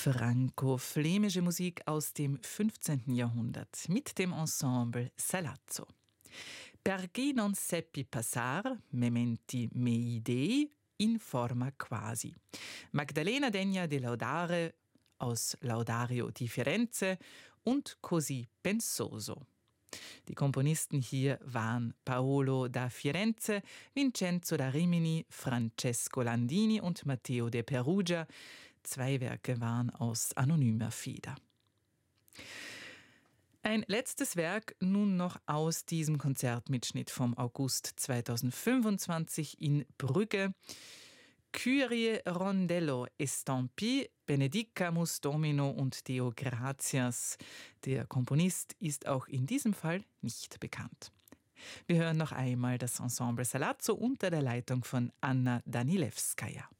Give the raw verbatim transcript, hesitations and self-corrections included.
Franco-flämische Musik aus dem fünfzehnten Jahrhundert mit dem Ensemble Salazzo. Per chi non seppi passar, mementi mei dei, in forma quasi. Magdalena Degna de Laudare aus Laudario di Firenze und Così pensoso. Die Komponisten hier waren Paolo da Firenze, Vincenzo da Rimini, Francesco Landini und Matteo de Perugia. Zwei Werke waren aus anonymer Feder. Ein letztes Werk nun noch aus diesem Konzertmitschnitt vom August zweitausendfünfundzwanzig in Brügge. Kyrie Rondello Estampi, Benedicamus Domino und Deo Gratias. Der Komponist ist auch in diesem Fall nicht bekannt. Wir hören noch einmal das Ensemble Salazzo unter der Leitung von Anna Danilewskaja.